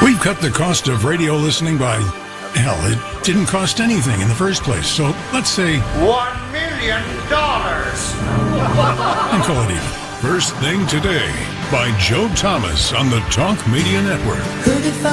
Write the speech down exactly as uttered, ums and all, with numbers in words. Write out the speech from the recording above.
We've cut the cost of radio listening by, hell, it didn't cost anything in the first place. So let's say One million dollars. and call it even. First Thing Today by Joe Thomas on the Talk Media Network. Could if I